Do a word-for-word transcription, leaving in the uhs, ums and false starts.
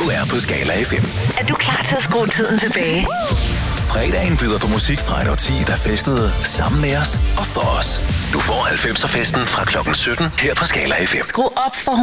er på Skala F M. Er du klar til at skrue tiden tilbage? Fredagen byder på musik fra et årti, der festede sammen med os og for os. Du får halvfemser festen fra klokken sytten her på Skala F M. Skru op for